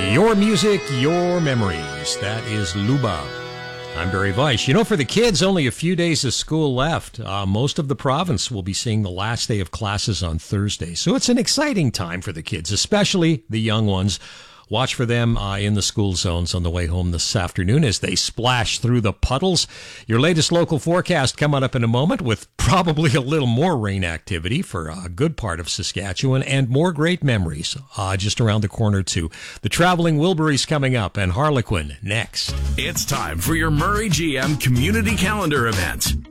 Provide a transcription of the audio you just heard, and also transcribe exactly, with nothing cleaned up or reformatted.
Your music, your memories. That is Luba. I'm Barry Weiss. You know, for the kids, only a few days of school left. Uh, most of the province will be seeing the last day of classes on Thursday. So it's an exciting time for the kids, especially the young ones. Watch for them uh, in the school zones on the way home this afternoon as they splash through the puddles. Your latest local forecast coming up in a moment with probably a little more rain activity for a good part of Saskatchewan and more great memories uh, just around the corner too. The Traveling Wilburys coming up and Harlequin next. It's time for your Murray G M Community Calendar event.